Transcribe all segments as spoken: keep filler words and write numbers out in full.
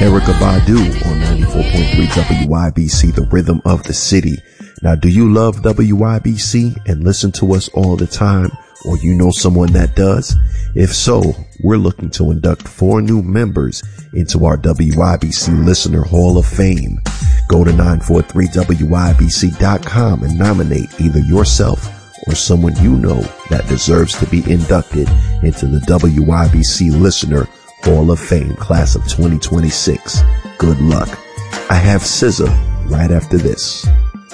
Erykah Badu on ninety-four point three W Y B C, the rhythm of the city. Now, do you love W Y B C and listen to us all the time, or you know someone that does? If so, we're looking to induct four new members into our W Y B C Listener Hall of Fame. Go to nine four three W Y B C dot com and nominate either yourself or someone you know that deserves to be inducted into the W Y B C Listener Hall of Fame class of twenty twenty-six. Good luck. I have S Z A right after this.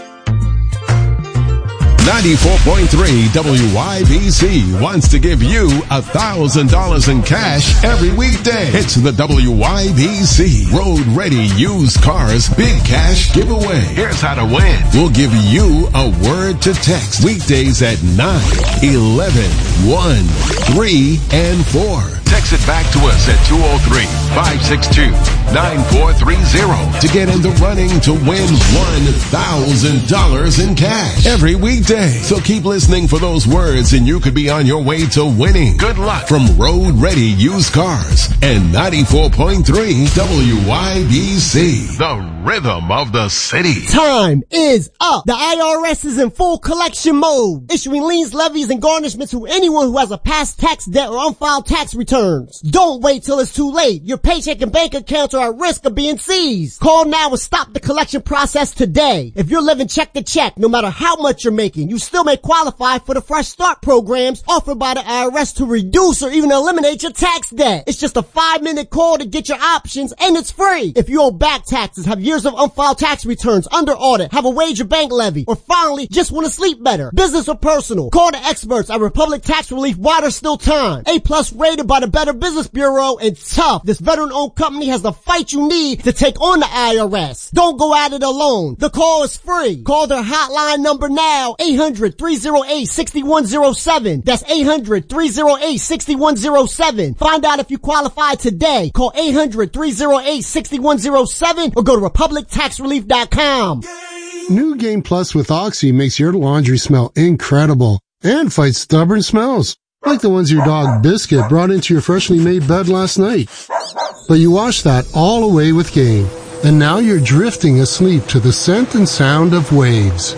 ninety-four point three W Y B C wants to give you a thousand dollars in cash every weekday. It's the W Y B C Road Ready Used Cars Big Cash Giveaway. Here's how to win. We'll give you a word to text weekdays at nine, eleven, one, three, and four. Text it back to us at two oh three, five six two, nine four three oh to get in the running to win one thousand dollars in cash every weekday. So keep listening for those words and you could be on your way to winning. Good luck from Road Ready Used Cars and ninety-four point three W Y B C, the rhythm of the city. Time is up. The I R S is in full collection mode, issuing liens, levies, and garnishments to anyone who has a past tax debt or unfiled tax return. Don't wait till it's too late. Your paycheck and bank accounts are at risk of being seized. Call now and stop the collection process today. If you're living check to check, no matter how much you're making, you still may qualify for the Fresh Start programs offered by the I R S to reduce or even eliminate your tax debt. It's just a five minute call to get your options, and it's free. If you owe back taxes, have years of unfiled tax returns, under audit, have a wage or bank levy, or finally just want to sleep better, business or personal, call the experts at Republic Tax Relief while there's still time. A plus rated by the Better Business Bureau, and tough. This veteran-owned company has the fight you need to take on the I R S. Don't go at it alone. The call is free. Call their hotline number now, eight hundred, three oh eight, six one oh seven. That's eight hundred, three oh eight, six one oh seven. Find out if you qualify today. Call eight hundred, three oh eight, six one oh seven or go to republic tax relief dot com. New Game Plus with Oxy makes your laundry smell incredible and fights stubborn smells, like the ones your dog Biscuit brought into your freshly made bed last night. But you washed that all away with Game, and now you're drifting asleep to the scent and sound of waves.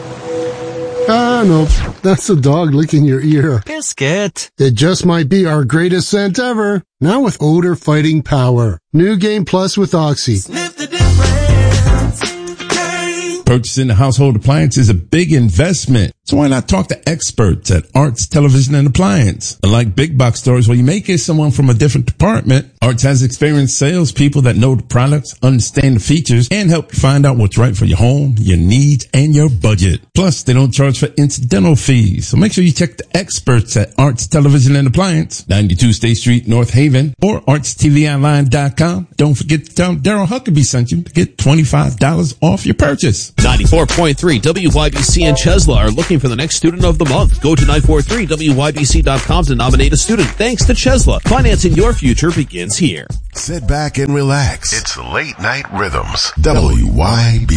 Ah, no, that's the dog licking your ear. Biscuit. It just might be our greatest scent ever, now with odor fighting power. New Game Plus with Oxy. Sniff the difference. Game. Purchasing a household appliance is a big investment. So why not talk to experts at Arts Television and Appliance? Unlike big box stores where you may get someone from a different department, Arts has experienced salespeople that know the products, understand the features, and help you find out what's right for your home, your needs, and your budget. Plus, they don't charge for incidental fees. So make sure you check the experts at Arts Television and Appliance, ninety-two State Street, North Haven, or arts t v online dot com. Don't forget to tell them Daryl Huckabee sent you to get twenty-five dollars off your purchase. ninety-four point three W Y B C and Chesla are looking for the next student of the month. Go to nine four three W Y B C dot com to nominate a student. Thanks to Chesla. Financing your future begins here. Sit back and relax. It's Late Night Rhythms. W Y B C.